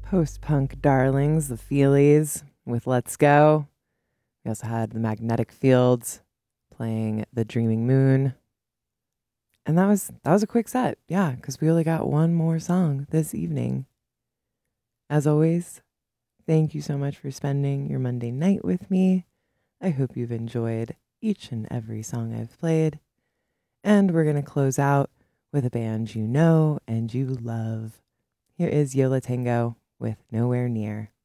post-punk darlings, the Feelies with Let's Go. We also had the Magnetic Fields playing The Dreaming Moon. And that was a quick set. Yeah, because we only got one more song this evening. As always, thank you so much for spending your Monday night with me. I hope you've enjoyed each and every song I've played. And we're going to close out with a band you know and you love. Here is Yola Tango with Nowhere Near.